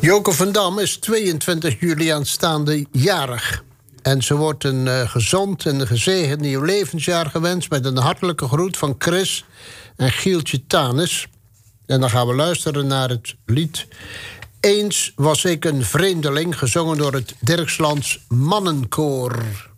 Joke van Dam is 22 juli aanstaande jarig. En ze wordt een gezond en gezegend nieuw levensjaar gewenst... met een hartelijke groet van Chris en Gieltje Tanis. En dan gaan we luisteren naar het lied... Eens was ik een vreemdeling, gezongen door het Dirkslands Mannenkoor.